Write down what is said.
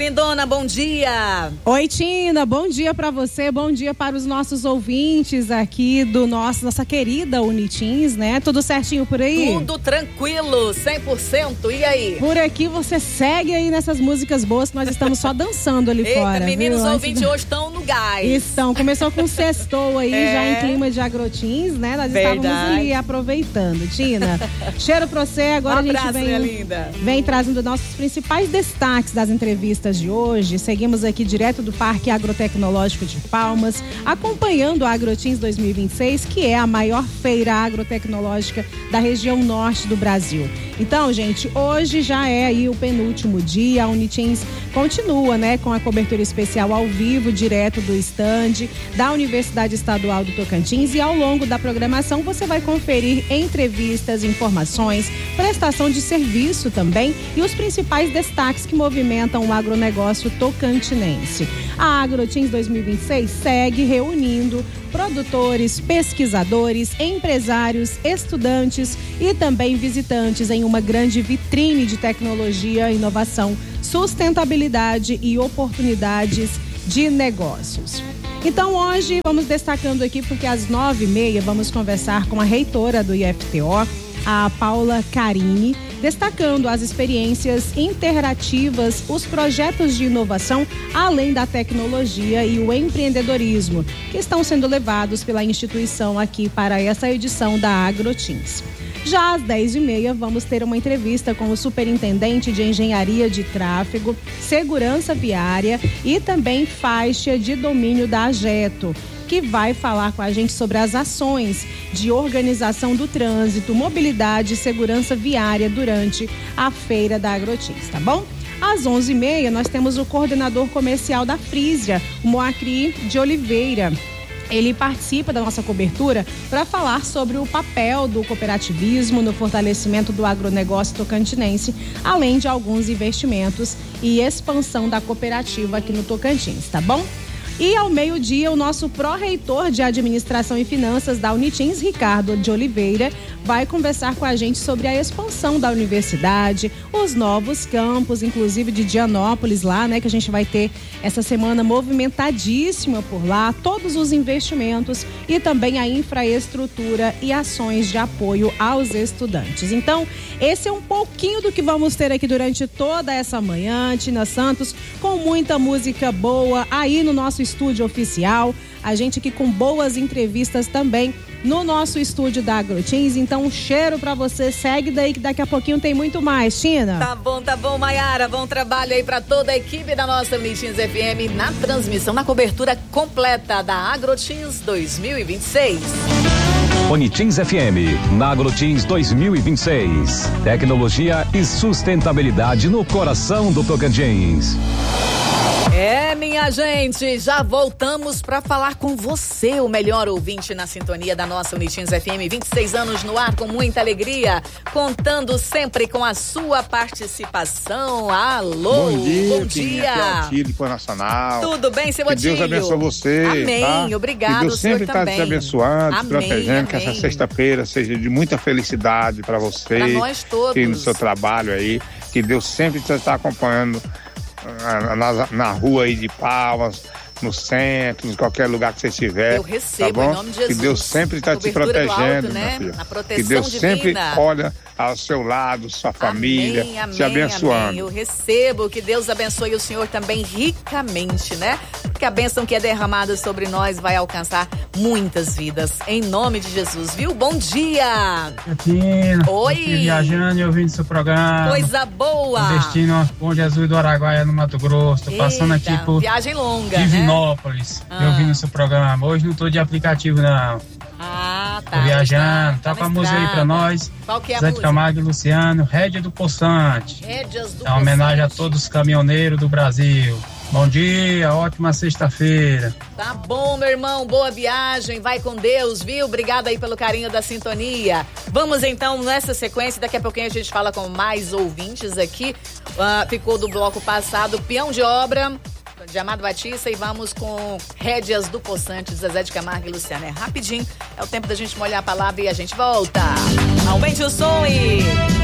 lindona, bom dia. Oi, Tina, bom dia pra você, bom dia para os nossos ouvintes aqui do nossa querida Unitins, né? Tudo certinho por aí? Tudo tranquilo, 100%, e aí? Por aqui você segue aí nessas músicas boas que nós estamos só dançando ali fora. Meninos viu? ouvintes hoje estão no gás. Estão, começou com sextou aí, já em clima de agrotins, né? Nós estávamos ali aproveitando. Tina, cheiro pra você, agora um abraço, a gente minha linda. Vem trazendo nossos principais destaques das entrevistas de hoje. Seguimos aqui direto do Parque Agrotecnológico de Palmas, acompanhando a Agrotins 2026, que é a maior feira agrotecnológica da região norte do Brasil. Então, gente, hoje já é aí o penúltimo dia. A Unitins continua, né, com a cobertura especial ao vivo, direto do estande da Universidade Estadual do Tocantins, e ao longo da programação você vai conferir entrevistas, informações, prestação de serviço também e os principais destaques que movimentam o agronegócio tocantinense. A Agrotins 2026 segue reunindo produtores, pesquisadores, empresários, estudantes e também visitantes em uma grande vitrine de tecnologia, inovação, sustentabilidade e oportunidades de negócios. Então hoje vamos destacando aqui, porque às 9h30 vamos conversar com a reitora do IFTO, a Paula Carini, destacando as experiências interativas, os projetos de inovação, além da tecnologia e o empreendedorismo, que estão sendo levados pela instituição aqui para essa edição da Agrotins. Já às 10h30 vamos ter uma entrevista com o superintendente de engenharia de tráfego, segurança viária e também faixa de domínio da AGETO, que vai falar com a gente sobre as ações de organização do trânsito, mobilidade e segurança viária durante a feira da Agrotins, tá bom? Às 11h30 nós temos o coordenador comercial da Frisia, o Moacir de Oliveira. Ele participa da nossa cobertura para falar sobre o papel do cooperativismo no fortalecimento do agronegócio tocantinense, além de alguns investimentos e expansão da cooperativa aqui no Tocantins, tá bom? E ao meio-dia, o nosso pró-reitor de Administração e Finanças da Unitins, Ricardo de Oliveira, vai conversar com a gente sobre a expansão da universidade, os novos campos, inclusive de Dianópolis lá, né, que a gente vai ter essa semana movimentadíssima por lá, todos os investimentos e também a infraestrutura e ações de apoio aos estudantes. Então, esse é um pouquinho do que vamos ter aqui durante toda essa manhã, Tina Santos, com muita música boa aí no nosso estúdio oficial, a gente aqui com boas entrevistas também no nosso estúdio da Agrotins. Então, um cheiro pra você, segue daí que daqui a pouquinho tem muito mais, Tina. Tá bom, Maiara, bom trabalho aí pra toda a equipe da nossa Unitins FM na transmissão, na cobertura completa da Agrotins 2026. Unitins FM, na Agrotins 2026. Tecnologia e sustentabilidade no coração do Tocantins. Minha gente, já voltamos para falar com você, o melhor ouvinte na sintonia da nossa Unitins FM, 26 anos no ar, com muita alegria, contando sempre com a sua participação. Alô, bom dia. Aqui do Nacional. Tudo bem, seu Otílio? Que Deus abençoe você. Amém, tá? obrigado. Que Deus sempre está te abençoando, te protegendo, que essa sexta-feira seja de muita felicidade para você. Para nós todos. Que no seu trabalho aí, que Deus sempre está acompanhando na rua aí de Palmas, no centro, em qualquer lugar que você estiver. Eu recebo, tá bom? em nome de Jesus. Que Deus sempre está te protegendo, alto, né? minha filha. Na proteção que Deus divina. sempre olha ao seu lado, sua família, te abençoando. Amém. Eu recebo, que Deus abençoe o Senhor também ricamente, né? Porque a bênção que é derramada sobre nós vai alcançar muitas vidas, em nome de Jesus, viu? Bom dia! Tina, oi! Viajando e ouvindo seu programa. Coisa boa! Destino Bom Jesus do Araguaia, no Mato Grosso. Tô passando aqui por viagem longa, Divinópolis, ouvindo seu programa. Hoje não tô de aplicativo, não. Tá. Tô viajando, tá com a música aí pra nós. Qual que é a Zé de música? Camargo e Luciano, Rédea do Poçante. Rédeas do É uma homenagem a todos os caminhoneiros do Brasil. Bom dia, ótima sexta-feira. Tá bom, meu irmão, boa viagem, vai com Deus, viu? Obrigada aí pelo carinho da sintonia. Vamos então nessa sequência, daqui a pouquinho a gente fala com mais ouvintes aqui. Ficou do bloco passado, Peão de Obra, de Amado Batista, e vamos com Rédeas do Poçante, Zezé de Camargo e Luciano. É rapidinho, é o tempo da gente molhar a palavra e a gente volta. Aumente o som e